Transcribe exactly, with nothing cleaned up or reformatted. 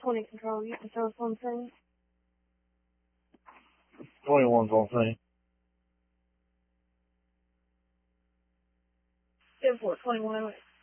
twenty control, you can show us on scene. twenty-one's on scene. ten four, twenty-one oh eight.